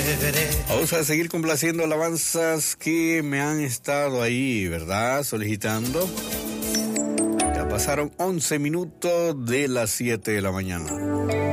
Vamos a seguir complaciendo alabanzas que me han estado ahí, ¿verdad? Solicitando. Ya pasaron 11 minutos de las 7 de la mañana.